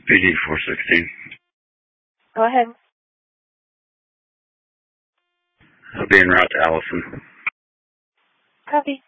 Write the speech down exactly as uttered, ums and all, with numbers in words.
P D four sixteen. Go ahead. I'll be en route to Allison. Copy.